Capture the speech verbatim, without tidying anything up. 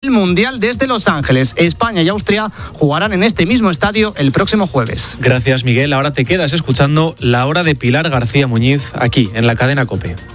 El Mundial desde Los Ángeles. España y Austria jugarán en este mismo estadio el próximo jueves. Gracias, Miguel. Ahora te quedas escuchando La Hora de Pilar García Muñiz aquí en la cadena COPE.